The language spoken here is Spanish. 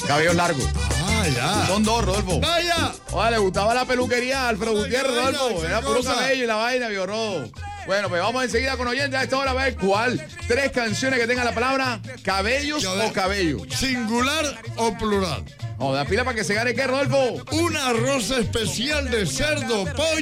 Cabello largo. Ah, ya. Son dos, Rodolfo. ¡Vaya! Oye, le gustaba la peluquería a Alfredo Gutiérrez, vaina, Rodolfo. qué Era puro cosa. cabello y la vaina, vio Rodo. Bueno, pues vamos enseguida con oyentes a esta hora a ver cuál. 3 canciones que tengan la palabra cabellos o cabello. ¿Singular o plural? Vamos, da pila para que se gane, ¿qué, Rodolfo? Un arroz especial de cerdo, pollo